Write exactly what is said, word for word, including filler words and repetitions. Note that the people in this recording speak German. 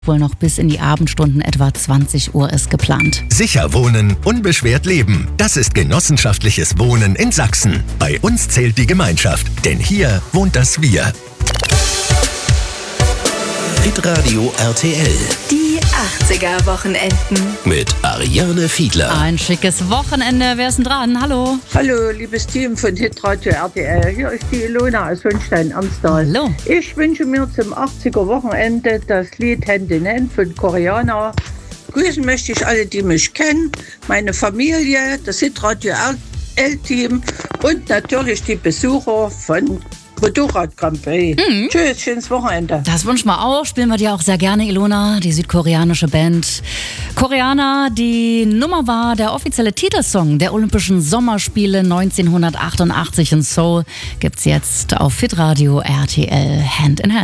Wohl noch bis in die Abendstunden, etwa zwanzig Uhr ist geplant. Sicher wohnen, unbeschwert leben. Das ist genossenschaftliches Wohnen in Sachsen. Bei uns zählt die Gemeinschaft, denn hier wohnt das Wir. Hitradio R T L. Die achtziger-Wochenenden. Mit Ariane Fiedler. Ein schickes Wochenende. Wer ist denn dran? Hallo. Hallo, liebes Team von Hitradio R T L. Hier ist die Ilona aus Hohenstein-Ernsthal. Hallo. Ich wünsche mir zum achtziger-Wochenende das Lied Hand in Hand von Koreaner. Grüßen möchte ich alle, die mich kennen, meine Familie, das Hitradio R T L-Team und natürlich die Besucher von Motorrad Grand Prix. Mhm. Tschüss, schönes Wochenende. Das wünschen wir auch. Spielen wir dir auch sehr gerne, Ilona, die südkoreanische Band Koreaner. Die Nummer war der offizielle Titelsong der Olympischen Sommerspiele neunzehnhundertachtundachtzig in Seoul. Gibt's jetzt auf Hitradio R T L Hand in Hand.